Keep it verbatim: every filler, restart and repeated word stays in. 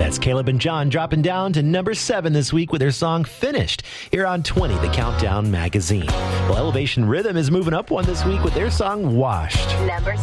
That's Caleb and John dropping down to number seven this week with their song Finished here on twenty, the Countdown Magazine. Well, Elevation Rhythm is moving up one this week with their song Washed. Number